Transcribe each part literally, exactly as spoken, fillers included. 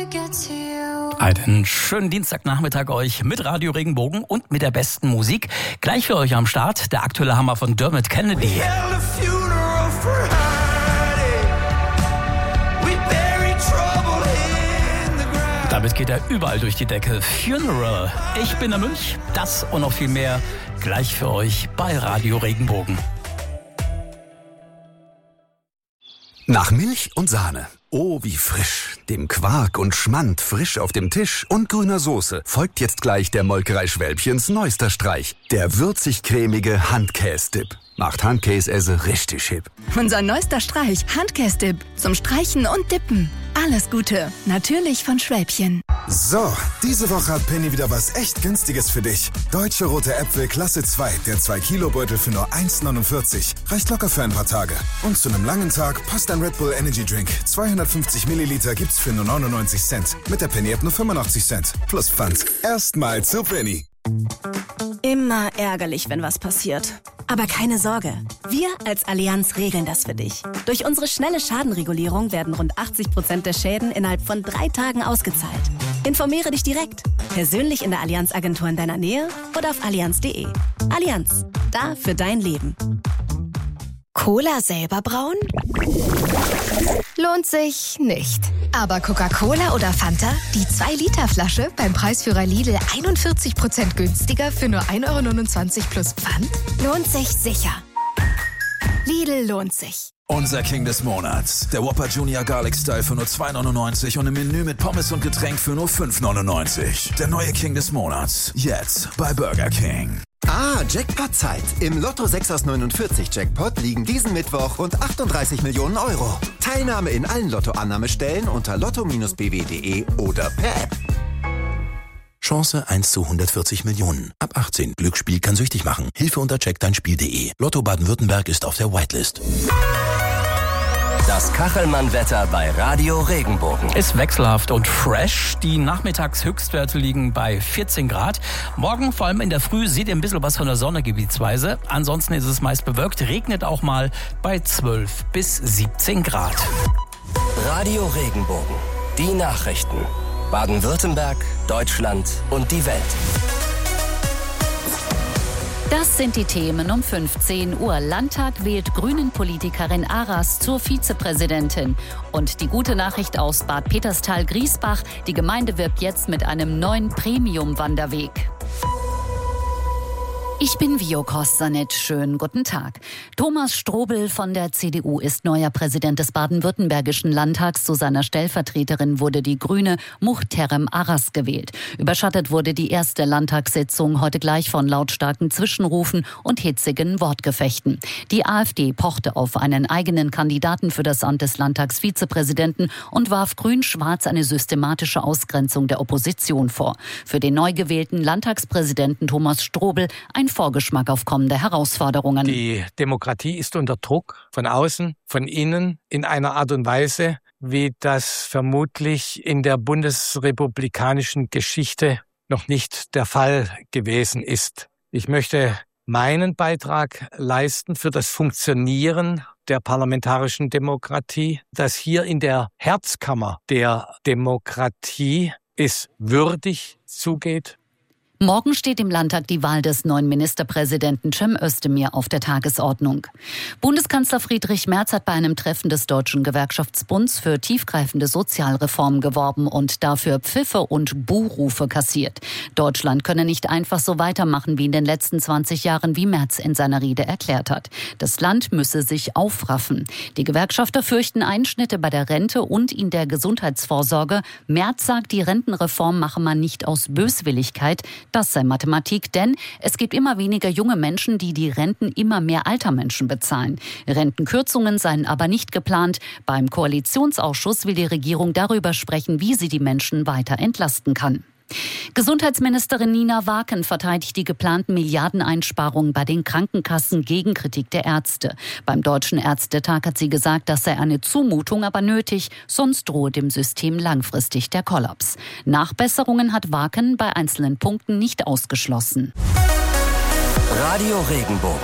Einen schönen Dienstagnachmittag euch mit Radio Regenbogen und mit der besten Musik. Gleich für euch am Start der aktuelle Hammer von Dermot Kennedy. Damit geht er überall durch die Decke. Funeral. Ich bin der Münch. Das und noch viel mehr gleich für euch bei Radio Regenbogen. Nach Milch und Sahne. Oh, wie frisch. Dem Quark und Schmand frisch auf dem Tisch und grüner Soße folgt jetzt gleich der Molkerei Schwälbchens neuester Streich. Der würzig-cremige Handkäse-Dip. Macht Handkäse richtig hip. Unser neuester Streich, Handkäse-Dip. Zum Streichen und Dippen. Alles Gute. Natürlich von Schwälbchen. So, diese Woche hat Penny wieder was echt Günstiges für dich. Deutsche rote Äpfel Klasse zwei, der zwei Kilo Beutel für nur eins neunundvierzig. Reicht locker für ein paar Tage. Und zu einem langen Tag passt ein Red Bull Energy Drink. zweihundertfünfzig Milliliter gibt's für nur neunundneunzig Cent. Mit der Penny-App nur fünfundachtzig Cent. Plus Pfand. Erstmal zu Penny. Immer ärgerlich, wenn was passiert. Aber keine Sorge, wir als Allianz regeln das für dich. Durch unsere schnelle Schadenregulierung werden rund achtzig Prozent der Schäden innerhalb von drei Tagen ausgezahlt. Informiere dich direkt, persönlich in der Allianz-Agentur in deiner Nähe oder auf allianz punkt de. Allianz, da für dein Leben. Cola selber brauen? Lohnt sich nicht. Aber Coca-Cola oder Fanta? Die zwei Liter Flasche beim Preisführer Lidl einundvierzig Prozent günstiger für nur ein Euro neunundzwanzig plus Pfand? Lohnt sich sicher. Lidl lohnt sich. Unser King des Monats. Der Whopper Junior Garlic Style für nur zwei neunundneunzig und im Menü mit Pommes und Getränk für nur fünf neunundneunzig. Der neue King des Monats. Jetzt bei Burger King. Ah, Jackpot-Zeit. Im Lotto sechs aus neunundvierzig Jackpot liegen diesen Mittwoch rund achtunddreißig Millionen Euro. Teilnahme in allen Lottoannahmestellen unter lotto Bindestrich b w punkt de oder per App. Chance eins zu hundertvierzig Millionen. Ab achtzehn. Glücksspiel kann süchtig machen. Hilfe unter check dein Spiel punkt de. Lotto Baden-Württemberg ist auf der Whitelist. Das Kachelmann-Wetter bei Radio Regenbogen. Ist wechselhaft und fresh. Die Nachmittagshöchstwerte liegen bei vierzehn Grad. Morgen, vor allem in der Früh, seht ihr ein bisschen was von der Sonne gebietsweise. Ansonsten ist es meist bewölkt. Regnet auch mal bei zwölf bis siebzehn Grad. Radio Regenbogen. Die Nachrichten. Baden-Württemberg, Deutschland und die Welt. Das sind die Themen um fünfzehn Uhr. Landtag wählt Grünen-Politikerin Aras zur Vizepräsidentin. Und die gute Nachricht aus Bad Peterstal-Griesbach: Die Gemeinde wirbt jetzt mit einem neuen Premium-Wanderweg. Ich bin Vio Kostanet. Schönen guten Tag. Thomas Strobel von der C D U ist neuer Präsident des baden-württembergischen Landtags. Zu seiner Stellvertreterin wurde die Grüne Muhterem Aras gewählt. Überschattet wurde die erste Landtagssitzung heute gleich von lautstarken Zwischenrufen und hitzigen Wortgefechten. Die AfD pochte auf einen eigenen Kandidaten für das Amt des Landtagsvizepräsidenten und warf Grün-Schwarz eine systematische Ausgrenzung der Opposition vor. Für den neu gewählten Landtagspräsidenten Thomas Strobel ein Vorgeschmack auf kommende Herausforderungen. Die Demokratie ist unter Druck von außen, von innen, in einer Art und Weise, wie das vermutlich in der bundesrepublikanischen Geschichte noch nicht der Fall gewesen ist. Ich möchte meinen Beitrag leisten für das Funktionieren der parlamentarischen Demokratie, das hier in der Herzkammer der Demokratie es würdig zugeht. Morgen steht im Landtag die Wahl des neuen Ministerpräsidenten Cem Özdemir auf der Tagesordnung. Bundeskanzler Friedrich Merz hat bei einem Treffen des Deutschen Gewerkschaftsbunds für tiefgreifende Sozialreformen geworben und dafür Pfiffe und Buhrufe kassiert. Deutschland könne nicht einfach so weitermachen wie in den letzten zwanzig Jahren, wie Merz in seiner Rede erklärt hat. Das Land müsse sich aufraffen. Die Gewerkschafter fürchten Einschnitte bei der Rente und in der Gesundheitsvorsorge. Merz sagt, die Rentenreform mache man nicht aus Böswilligkeit. Das sei Mathematik, denn es gibt immer weniger junge Menschen, die die Renten immer mehr alter Menschen bezahlen. Rentenkürzungen seien aber nicht geplant. Beim Koalitionsausschuss will die Regierung darüber sprechen, wie sie die Menschen weiter entlasten kann. Gesundheitsministerin Nina Waken verteidigt die geplanten Milliardeneinsparungen bei den Krankenkassen gegen Kritik der Ärzte. Beim Deutschen Ärztetag hat sie gesagt, das sei eine Zumutung, aber nötig, sonst drohe dem System langfristig der Kollaps. Nachbesserungen hat Waken bei einzelnen Punkten nicht ausgeschlossen. Radio Regenbogen.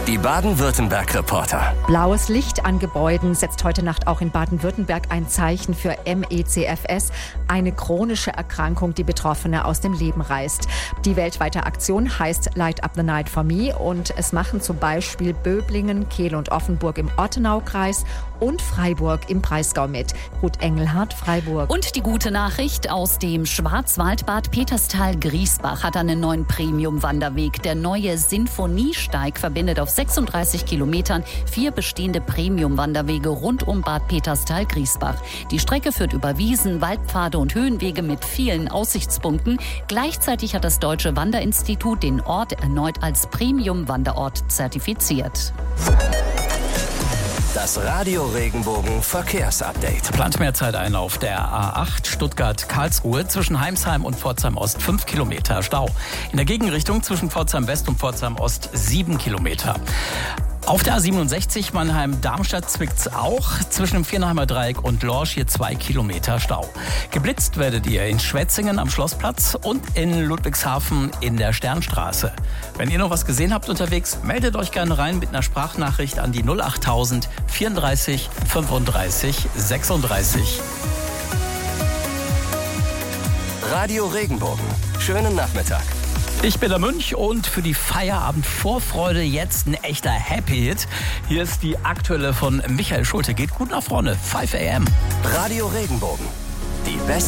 Die Baden-Württemberg-Reporter. Blaues Licht an Gebäuden setzt heute Nacht auch in Baden-Württemberg ein Zeichen für M E C F S, eine chronische Erkrankung, die Betroffene aus dem Leben reißt. Die weltweite Aktion heißt Light Up the Night for Me und es machen zum Beispiel Böblingen, Kehl und Offenburg im Ortenaukreis und Freiburg im Breisgau mit. Ruth Engelhardt, Freiburg. Und die gute Nachricht aus dem Schwarzwald Bad Peterstal-Griesbach hat einen neuen Premium-Wanderweg. Der neue Sinfoniesteig verbindet auf sechsunddreißig Kilometern vier bestehende Premium-Wanderwege rund um Bad Peterstal-Griesbach. Die Strecke führt über Wiesen, Waldpfade und Höhenwege mit vielen Aussichtspunkten. Gleichzeitig hat das Deutsche Wanderinstitut den Ort erneut als Premium-Wanderort zertifiziert. Das Radio Regenbogen Verkehrsupdate. Plant mehr Zeit ein auf der A acht Stuttgart-Karlsruhe zwischen Heimsheim und Pforzheim Ost fünf Kilometer Stau. In der Gegenrichtung zwischen Pforzheim West und Pforzheim Ost sieben Kilometer. Auf der A siebenundsechzig Mannheim-Darmstadt zwickt's auch. Zwischen dem Viernheimer Dreieck und Lorsch hier zwei Kilometer Stau. Geblitzt werdet ihr in Schwetzingen am Schlossplatz und in Ludwigshafen in der Sternstraße. Wenn ihr noch was gesehen habt unterwegs, meldet euch gerne rein mit einer Sprachnachricht an die null achttausend vierunddreißig fünfunddreißig sechsunddreißig. Radio Regenbogen. Schönen Nachmittag. Ich bin der Münch und für die Feierabend-Vorfreude jetzt ein echter Happy-Hit. Hier ist die aktuelle von Michael Schulte. Geht gut nach vorne. fünf a m. Radio Regenbogen. Die besten